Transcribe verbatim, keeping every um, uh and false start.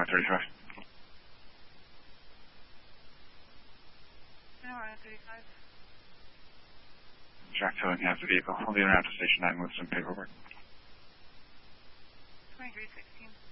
thirty-five. thirty-five. Jack towing has the vehicle. I'll be around to Station nine with some paperwork. twenty-three sixteen.